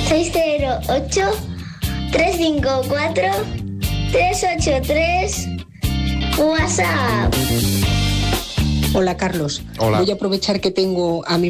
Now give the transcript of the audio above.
608-354-383 WhatsApp. Hola, Carlos. Hola. Voy a aprovechar que tengo a mi